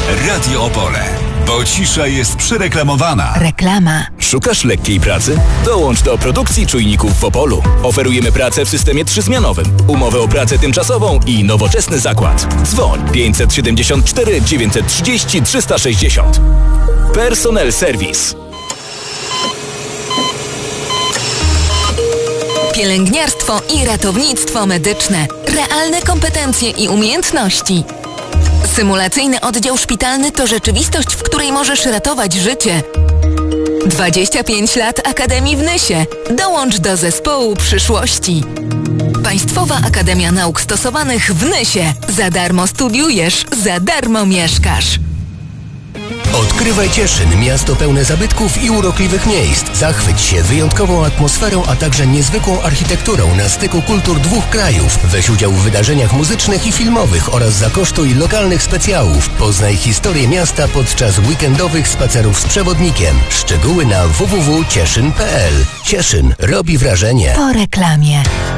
Radio Opole. Bo cisza jest przereklamowana. Reklama. Szukasz lekkiej pracy? Dołącz do produkcji czujników w Opolu. Oferujemy pracę w systemie trzyzmianowym, umowę o pracę tymczasową i nowoczesny zakład. Dzwoń 574 930 360. Personel Service. Pielęgniarstwo i ratownictwo medyczne. Realne kompetencje i umiejętności. Symulacyjny oddział szpitalny to rzeczywistość, w której możesz ratować życie. 25 lat Akademii w Nysie. Dołącz do zespołu przyszłości. Państwowa Akademia Nauk Stosowanych w Nysie. Za darmo studiujesz, za darmo mieszkasz. Odkrywaj Cieszyn, miasto pełne zabytków i urokliwych miejsc. Zachwyć się wyjątkową atmosferą, a także niezwykłą architekturą na styku kultur dwóch krajów. Weź udział w wydarzeniach muzycznych i filmowych oraz zakosztuj lokalnych specjałów. Poznaj historię miasta podczas weekendowych spacerów z przewodnikiem. Szczegóły na www.cieszyn.pl. Cieszyn robi wrażenie. Po reklamie.